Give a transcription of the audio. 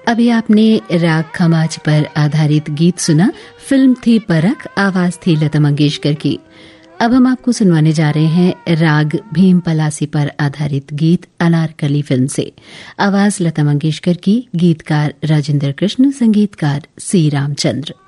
अभी आपने राग खमाज पर आधारित गीत सुना। फिल्म थी परख, आवाज थी लता मंगेशकर की। अब हम आपको सुनवाने जा रहे हैं राग भीम पलासी पर आधारित गीत अनारकली फिल्म से। आवाज लता मंगेशकर की, गीतकार राजेंद्र कृष्ण, संगीतकार सी रामचंद्र।